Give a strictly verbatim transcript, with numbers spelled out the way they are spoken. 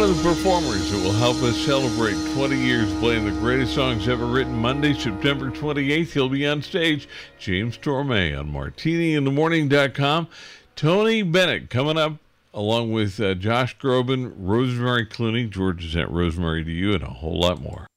of the performers that will help us celebrate twenty years playing the greatest songs ever written. Monday, September twenty-eighth, he'll be on stage. James Torme on martini in the morning dot com. Tony Bennett coming up, along with uh, Josh Groban, Rosemary Clooney, George is at Rosemary to you, and a whole lot more.